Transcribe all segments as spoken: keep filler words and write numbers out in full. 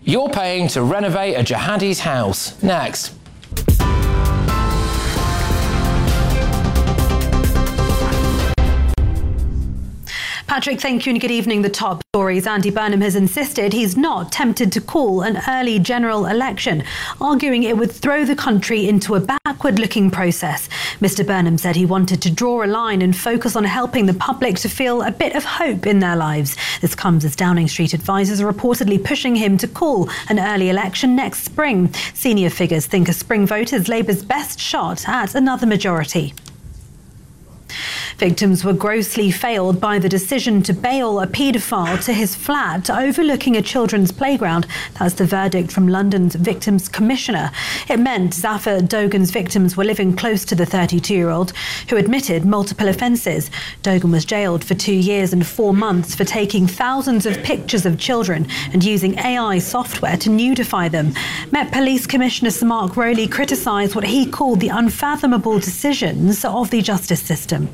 You're paying to renovate a jihadi's house. Next. Patrick, thank you and good evening. The top stories. Andy Burnham has insisted he's not tempted to call an early general election, arguing it would throw the country into a backward-looking process. Mister Burnham said he wanted to draw a line and focus on helping the public to feel a bit of hope in their lives. This comes as Downing Street advisers are reportedly pushing him to call an early election next spring. Senior figures think a spring vote is Labour's best shot at another majority. Victims were grossly failed by the decision to bail a paedophile to his flat overlooking a children's playground. That's the verdict from London's Victims Commissioner. It meant Zafar Dogan's victims were living close to the thirty-two-year-old, who admitted multiple offences. Dogan was jailed for two years and four months for taking thousands of pictures of children and using A I software to nudify them. Met Police Commissioner Sir Mark Rowley criticised what he called the unfathomable decisions of the justice system.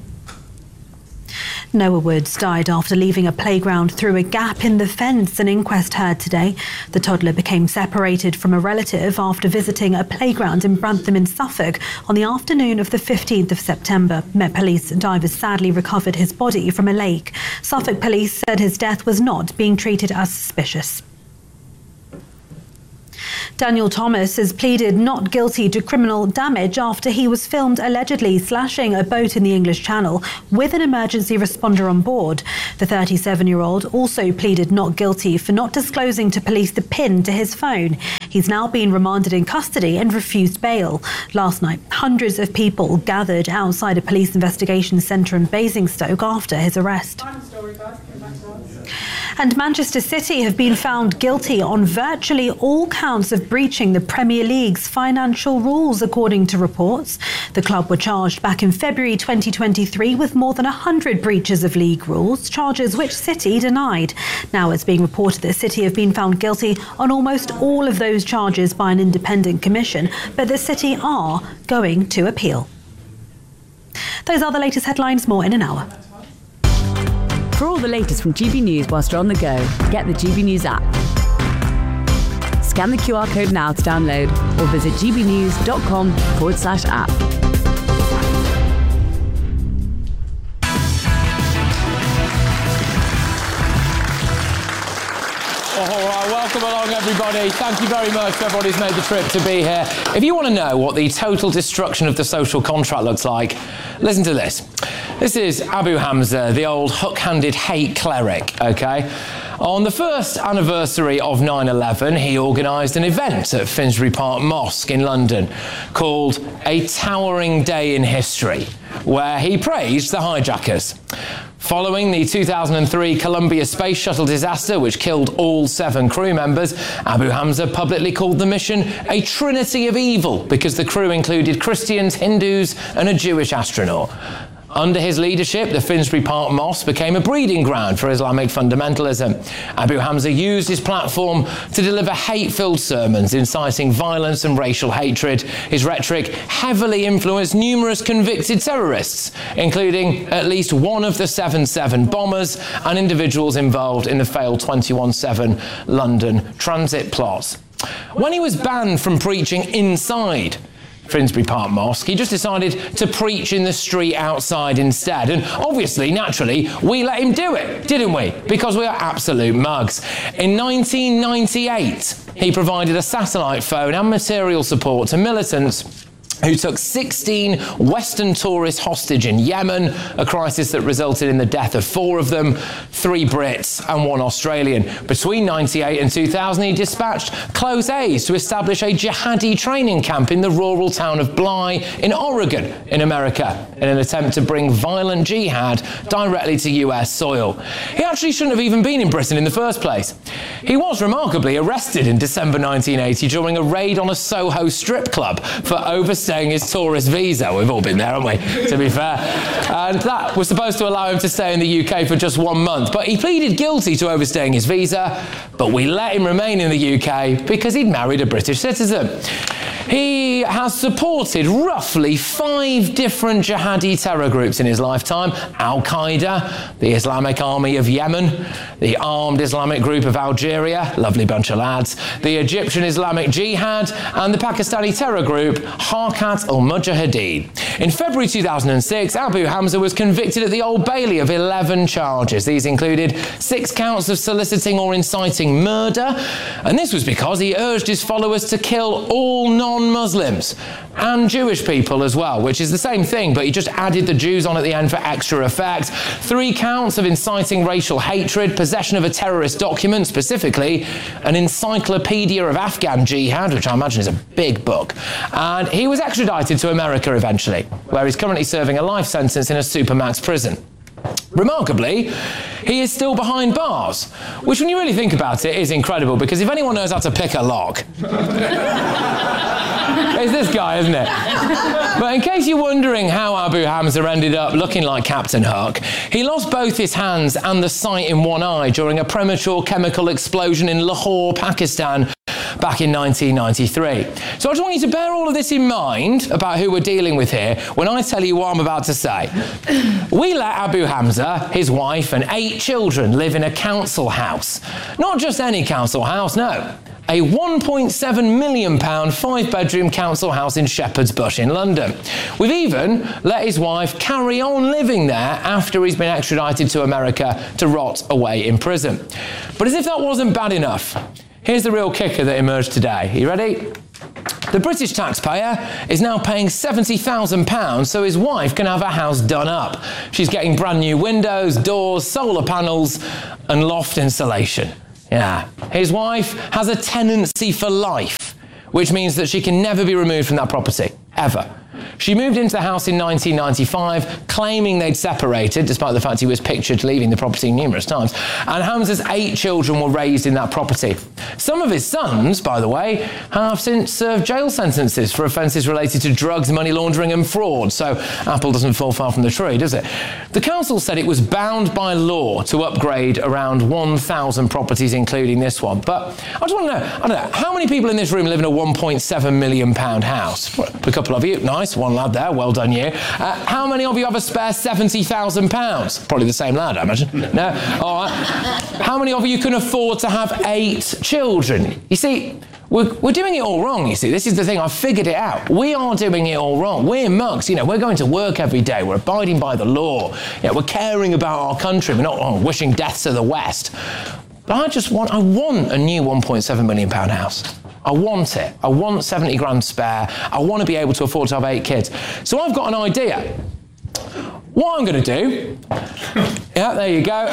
Noah Woods died after leaving a playground through a gap in the fence, an inquest heard today. The toddler became separated from a relative after visiting a playground in Brantham in Suffolk on the afternoon of the fifteenth of September. Met Police divers sadly recovered his body from a lake. Suffolk Police said his death was not being treated as suspicious. Daniel Thomas has pleaded not guilty to criminal damage after he was filmed allegedly slashing a boat in the English Channel with an emergency responder on board. The thirty-seven-year-old also pleaded not guilty for not disclosing to police the pin to his phone. He's now been remanded in custody and refused bail. Last night, hundreds of people gathered outside a police investigation centre in Basingstoke after his arrest. And Manchester City have been found guilty on virtually all counts of breaching the Premier League's financial rules, according to reports. The club were charged back in February twenty twenty-three with more than one hundred breaches of league rules, charges which City denied. Now it's being reported that City have been found guilty on almost all of those charges by an independent commission, but the City are going to appeal. Those are the latest headlines. More in an hour. For all the latest from G B News whilst you're on the go, get the G B News app. Scan the Q R code now to download or visit gbnews.com forward slash app. All right, welcome along, everybody. Thank you very much for everybody who's made the trip to be here. If you want to know what the total destruction of the social contract looks like, listen to this. This is Abu Hamza, the old hook-handed hate cleric, OK? On the first anniversary of nine eleven, he organised an event at Finsbury Park Mosque in London called A Towering Day in History, where he praised the hijackers. Following the two thousand three Columbia Space Shuttle disaster, which killed all seven crew members, Abu Hamza publicly called the mission a trinity of evil because the crew included Christians, Hindus and a Jewish astronaut. Under his leadership, the Finsbury Park Mosque became a breeding ground for Islamic fundamentalism. Abu Hamza used his platform to deliver hate-filled sermons inciting violence and racial hatred. His rhetoric heavily influenced numerous convicted terrorists, including at least one of the seven seven bombers and individuals involved in the failed twenty-one seven London transit plots. When he was banned from preaching inside Finsbury Park Mosque, he just decided to preach in the street outside instead. And obviously, naturally, we let him do it, didn't we? Because we are absolute mugs. In nineteen ninety-eight, he provided a satellite phone and material support to militants who took sixteen Western tourists hostage in Yemen, a crisis that resulted in the death of four of them, three Brits and one Australian. Between ninety-eight and two thousand, he dispatched close aides to establish a jihadi training camp in the rural town of Bly in Oregon, in America, in an attempt to bring violent jihad directly to U S soil. He actually shouldn't have even been in Britain in the first place. He was remarkably arrested in December nineteen eighty during a raid on a Soho strip club for overstaying his tourist visa. We've all been there, haven't we, to be fair? And that was supposed to allow him to stay in the U K for just one month. But he pleaded guilty to overstaying his visa, but we let him remain in the U K because he'd married a British citizen. He has supported roughly five different jihadi terror groups in his lifetime. Al-Qaeda, the Islamic Army of Yemen, the Armed Islamic Group of Algeria, lovely bunch of lads, the Egyptian Islamic Jihad, and the Pakistani terror group Harkat al-Mujahideen. In February two thousand six, Abu Hamza was convicted at the Old Bailey of eleven charges. These included six counts of soliciting or inciting murder, and this was because he urged his followers to kill all non-Muslims and Jewish people as well, which is the same thing, but he just added the Jews on at the end for extra effect. Three counts of inciting racial hatred, possession of a terrorist document, specifically an encyclopedia of Afghan jihad, which I imagine is a big book. And he was extradited to America eventually, where he's currently serving a life sentence in a supermax prison. Remarkably, he is still behind bars, which when you really think about it is incredible, because if anyone knows how to pick a lock, it's this guy, isn't it? But in case you're wondering how Abu Hamza ended up looking like Captain Hook, he lost both his hands and the sight in one eye during a premature chemical explosion in Lahore, Pakistan, back in nineteen ninety-three. So I just want you to bear all of this in mind about who we're dealing with here when I tell you what I'm about to say. We let Abu Hamza, his wife, and eight children live in a council house. Not just any council house, no. A one point seven million pound five-bedroom council house in Shepherd's Bush in London. We've even let his wife carry on living there after he's been extradited to America to rot away in prison. But as if that wasn't bad enough, here's the real kicker that emerged today. Are you ready? The British taxpayer is now paying seventy thousand pounds so his wife can have her house done up. She's getting brand new windows, doors, solar panels, and loft insulation. Yeah. His wife has a tenancy for life, which means that she can never be removed from that property, ever. She moved into the house in nineteen ninety-five, claiming they'd separated, despite the fact he was pictured leaving the property numerous times. And Hamza's eight children were raised in that property. Some of his sons, by the way, have since served jail sentences for offences related to drugs, money laundering and fraud. So apple doesn't fall far from the tree, does it? The council said it was bound by law to upgrade around one thousand properties, including this one. But I just want to know, I don't know, how many people in this room live in a one point seven million pound house? A couple of you, nice. One lad there, well done you. Uh, how many of you have a spare seventy thousand pounds? Probably the same lad, I imagine. No? All right. How many of you can afford to have eight children? You see, we're, we're doing it all wrong, you see. This is the thing, I've figured it out. We are doing it all wrong. We're mugs, you know, we're going to work every day. We're abiding by the law. You know, we're caring about our country. We're not oh, wishing death to the West. But I just want, I want a new one point seven million pound house. I want it. I want seventy grand spare. I want to be able to afford to have eight kids. So I've got an idea. What I'm going to do, yeah, there you go,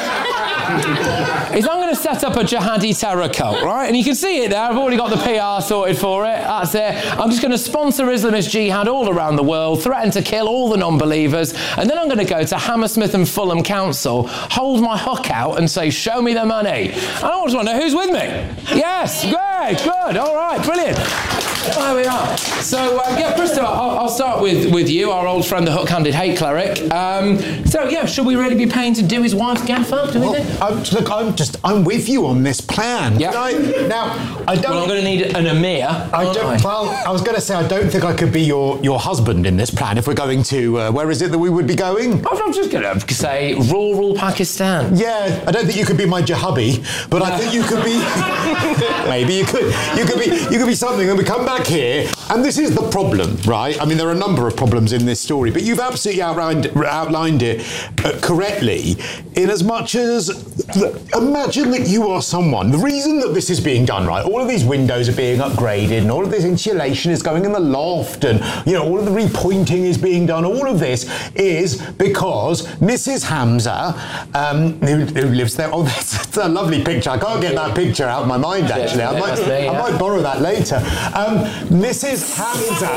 is I'm going to set up a jihadi terror cult, right? And you can see it there. I've already got the P R sorted for it. That's it. I'm just going to sponsor Islamist jihad all around the world, threaten to kill all the non-believers, and then I'm going to go to Hammersmith and Fulham Council, hold my hook out and say, show me the money. And I just want to know who's with me. Yes, great, good, all right, brilliant. There we are. So, uh, yeah, Bristow, I'll, I'll start with, with you, our old friend, the hook-handed hate cleric. Um, so, yeah, should we really be paying to do his wife's gaffer? Do we well, think? I'm, look, I'm just, I'm with you on this plan. Yeah. I, now, I don't... Well, I'm going to need an Amir. I don't, I? Well, I was going to say, I don't think I could be your, your husband in this plan if we're going to, uh, where is it that we would be going? I'm just going to say rural Pakistan. Yeah, I don't think you could be my jahubby, but I think you could be... maybe you could. You could be You could be something, and we come back here, and this is the problem, right? I mean, there are a number of problems in this story, but you've absolutely outlined, outlined it uh, correctly, in as much as, imagine that you are someone, the reason that this is being done, right, all of these windows are being upgraded, and all of this insulation is going in the loft, and, you know, all of the repointing is being done, all of this is because Missus Hamza, um, who, who lives there, oh, that's, that's a lovely picture, I can't get that picture out of my mind, actually, I might, be, yeah. I might borrow that later. Um, Missus Hamza,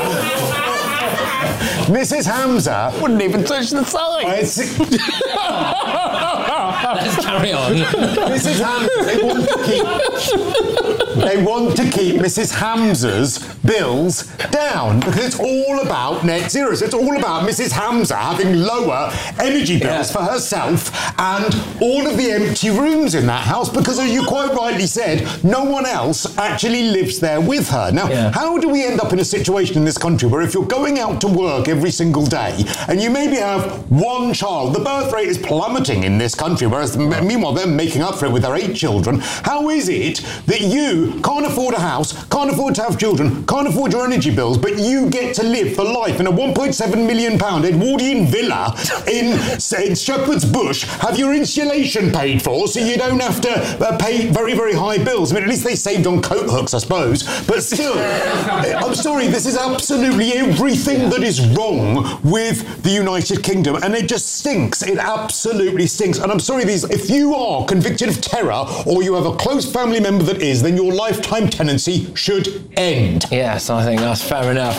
Missus Hamza wouldn't even touch the side. Let's carry on. Missus Hamza, they want to keep. they want to keep Missus Hamza's bills down because it's all about net zero. So it's all about Missus Hamza having lower energy bills yeah. for herself and all of the empty rooms in that house because, as you quite rightly said, no one else actually lives there with her. Now, yeah. how do we end up in a situation in this country where if you're going out to work every single day and you maybe have one child, the birth rate is plummeting in this country, whereas meanwhile they're making up for it with their eight children. How is it that you can't afford a house, can't afford to have children, can't afford your energy bills, but you get to live for life in a one point seven million pound Edwardian villa in, in Shepherd's Bush, have your insulation paid for so you don't have to uh, pay very, very high bills? I mean, at least they saved on coat hooks, I suppose. But still, I'm sorry, this is absolutely everything that is wrong with the United Kingdom, and it just stinks. It absolutely stinks. And I'm sorry, these, if you are convicted of terror or you have a close family member that is, then your lifetime tenancy should end. Yes, I think that's fair enough.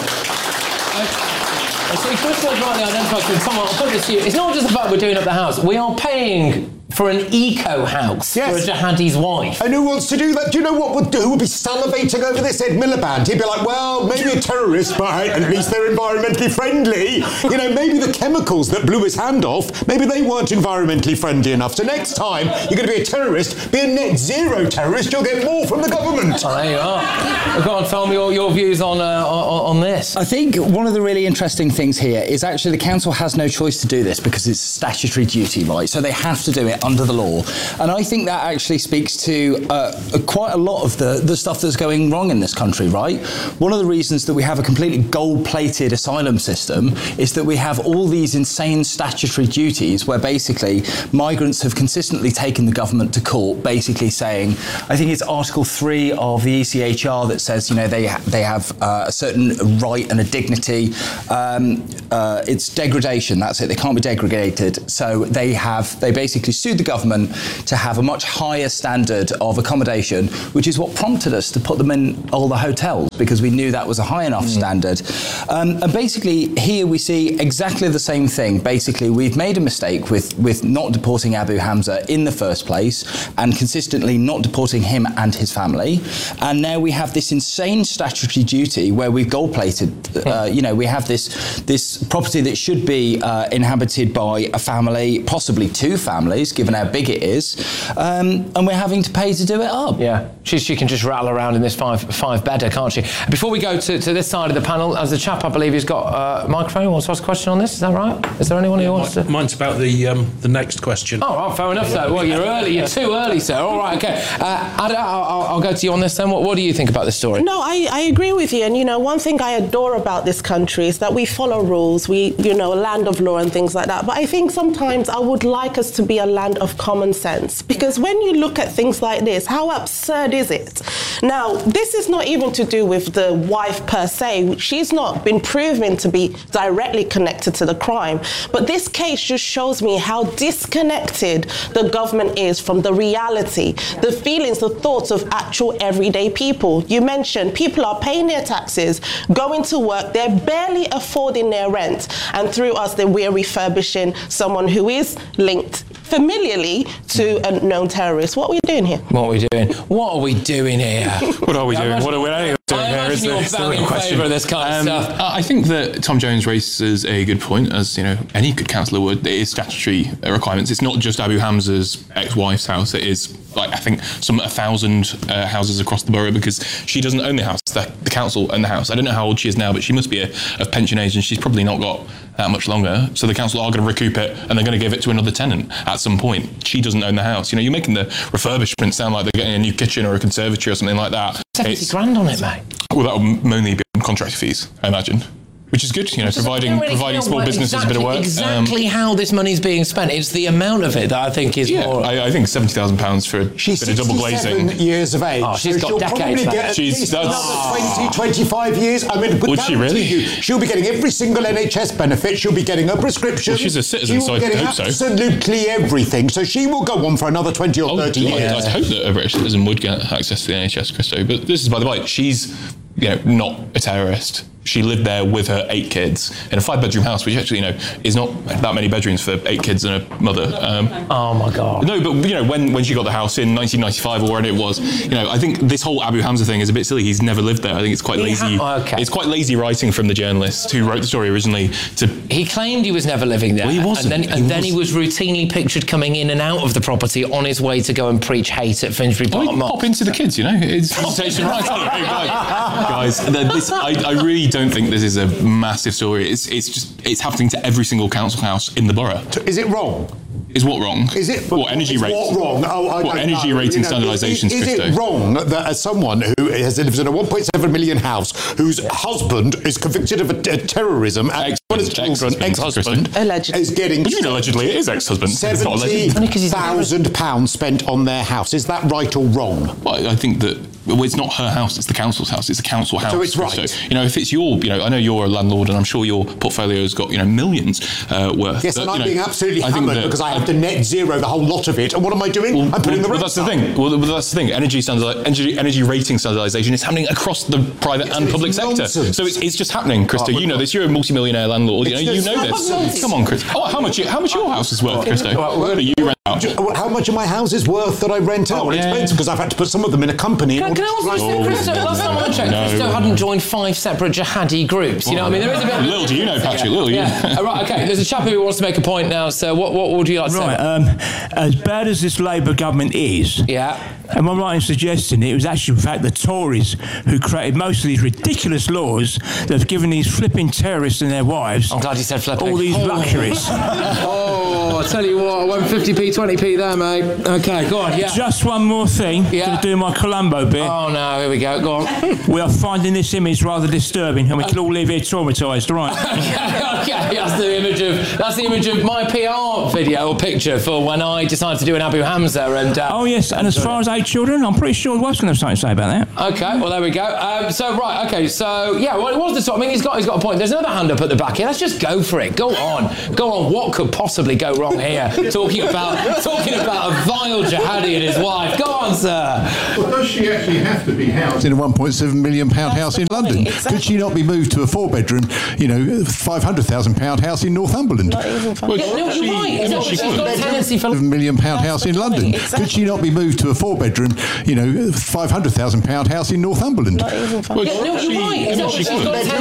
I, I see Chris was rightly identified with someone. I'll put this to you. It's not just about we're doing up the house. We are paying for an eco house yes. for a jihadi's wife. And who wants to do that? Do you know what would do? Who would be salivating over this? Ed Miliband. He'd be like, well, maybe a terrorist, but at least they're environmentally friendly. You know, maybe the chemicals that blew his hand off, maybe they weren't environmentally friendly enough. So next time you're going to be a terrorist, be a net zero terrorist, you'll get more from the government. Oh, there you are. Go on, tell me your, your views on, uh, on, on this. I think one of the really interesting things here is actually the council has no choice to do this because it's statutory duty, right? So they have to do it under the law. And I think that actually speaks to uh, quite a lot of the, the stuff that's going wrong in this country, right? One of the reasons that we have a completely gold-plated asylum system is that we have all these insane statutory duties where basically migrants have consistently taken the government to court, basically saying, I think it's Article three of the E C H R that says, you know, they, ha- they have uh, a certain right and a dignity. Um, uh, it's degradation, that's it. They can't be degraded. So they have, they basically sued the government to have a much higher standard of accommodation, which is what prompted us to put them in all the hotels, because we knew that was a high enough mm. standard. Um, and basically, here we see exactly the same thing. Basically, we've made a mistake with, with not deporting Abu Hamza in the first place, and consistently not deporting him and his family. And now we have this insane statutory duty where we've gold-plated, uh, you know, we have this, this property that should be uh, inhabited by a family, possibly two families, given how big it is, um, and we're having to pay to do it up. Yeah, she, she can just rattle around in this five five bedder, can't she? Before we go to, to this side of the panel, as the chap I believe who's got a microphone, wants to ask a question on this, is that right? Is there anyone who yeah, wants mine, to? Mine's about the um, the next question. Oh, right, fair enough, sir. Well, you're early. You're too early, sir. All right, okay. Uh, I'll, I'll, I'll go to you on this then. What, what do you think about this story? No, I, I agree with you. And, you know, one thing I adore about this country is that we follow rules. We, you know, a land of law and things like that. But I think sometimes I would like us to be a land of common sense. Because when you look at things like this, how absurd is it? Now, this is not even to do with the wife per se. She's not been proven to be directly connected to the crime. But this case just shows me how disconnected the government is from the reality, the feelings, the thoughts of actual everyday people. You mentioned people are paying their taxes, going to work, they're barely affording their rent. And through us, then we're refurbishing someone who is linked familiarly to a known terrorist. What are we doing here? What are we doing? What are we doing here? What are we doing? What are we doing here? Is the, is the real question. Of this kind um, of stuff. I think that Tom Jones raises a good point, as you know, any good councillor would. It is statutory requirements. It's not just Abu Hamza's ex-wife's house. It is, like, I think some a thousand uh, houses across the borough, because she doesn't own the house. The, the council own the house. I don't know how old she is now, but she must be a, of pension age, and she's probably not got that much longer. So the council are going to recoup it, and they're going to give it to another tenant at some point. She doesn't own the house. You know, you're making the refurbishment sound like they're getting a new kitchen or a conservatory or something like that. seventy it's, grand on it, mate. Well, that will mainly be on contract fees, I imagine. Which is good, you know, providing really providing small businesses exactly, a bit of work. Exactly um, how this money's being spent. It's the amount of it that I think is yeah, more... I, I think seventy thousand pounds for a she's bit of double glazing. She's years of age. Oh, she's so got she'll decades. Probably get she's another oh. twenty, twenty-five years. I mean, would she really? You, she'll be getting every single N H S benefit. She'll be getting a prescription. Well, she's a citizen, so I hope so. Absolutely everything. So she will go on for another twenty or oh, thirty yeah. years. I hope that a British citizen would get access to the N H S, Christo. But this is by the way, she's, you know, not a terrorist. she lived there with her eight kids in a five-bedroom house, which actually, you know, is not that many bedrooms for eight kids and a mother. Um, oh my God. No, but you know, when, when she got the house in nineteen ninety-five or when it was, you know, I think this whole Abu Hamza thing is a bit silly. He's never lived there. I think it's quite He lazy. ha- oh, okay. It's quite lazy writing from the journalist who wrote the story originally. To he claimed he was never living there. Well, he wasn't. And then, and he, then was. he was routinely pictured coming in and out of the property on his way to go and preach hate at Finsbury Park. Well, pop into the kids, you know. It's visitation rights. Guys, this, I, I really don't think this is a massive story. It's it's just it's happening to every single council house in the borough. Is it wrong? Is what wrong? Is it what energy is rates? What wrong? Oh, I what don't energy know. rating You know, standardisations? Is, is it wrong that as someone who has lives in a one point seven million house, whose husband is convicted of a, a terrorism and one of his children, ex-husband, allegedly is getting What do you mean allegedly? It is ex-husband. It's not seventy alleged. thousand pounds spent on their house? Is that right or wrong? Well, I think that well, it's not her house; it's the council's house. It's a council house. So it's right. So, you know, if it's your, you know, I know you're a landlord, and I'm sure your portfolio's got you know millions uh, worth. Yes, but, and I'm you know, being absolutely I think hammered that- because I have to net zero the whole lot of it. And what am I doing? Well, I'm putting well, the well, rents that's the up. thing. Well, well, that's the thing. Energy standard, energy, energy rating standardisation is happening across the private Yes, and it's public sector. nonsense. So it's, it's just happening, Krista. Oh, you know this. You're a multi-millionaire landlord. You know, It's you just know this. nonsense. Come on, Chris. Oh, how much? How much your house is worth, Krista? What do you rent out? How much are my houses worth that I rent out? Well, it yeah. depends because I've had to put some of them in a company. in Can, order can I to- also say, Oh, Christo, last time I checked, no. Christo hadn't joined five separate jihadi groups. You know what I mean? There is a bit. Little do you know, Patrick. Little do you Yeah. know. Uh, right, okay, there's a chap who wants to make a point now, so what, what would you like to Right, say? um, as bad as this Labour government is, Yeah. am I right in suggesting it was actually, in fact, the Tories who created most of these ridiculous laws that have given these flipping terrorists and their wives I'm glad you said flipping. all these Oh. luxuries? Oh, I tell you what, I went fifty p, twenty p there, mate. Okay, go on, yeah. Just one more thing Yeah. to do my Columbo bit. Oh no, here we go, go on. We are finding this image rather disturbing, and we can all leave here traumatised, right? okay, okay, that's the image of that's the image of my P R video or picture for when I decided to do an Abu Hamza and. Uh, Oh yes, and as far as eight children, I'm pretty sure wife's going to have something to say about that. Okay, well there we go. Um, so right, okay, so yeah, well it was the top. I mean, he's got he's got a point. There's another hand up at the back here. Let's just go for it. Go on, go on. What could possibly go wrong here? talking about talking about a vile jihadi and his wife. Go on, sir. Well, does she actually have to be housed in a one point seven million pound house in London? exactly. Could she not be moved to a four-bedroom, you know, five hundred thousand pound house in Northumberland? Not even Well, Yeah, no, she- you're right. I mean, It's she got, it's could. got a tendency for. Seven million pound house in London. Exactly. Could she not be moved to a four-bedroom, you know, five hundred thousand pound house in Northumberland? Not even Well, Yeah, no, she- you're right. I It's mean, got, she it's got could. a tendency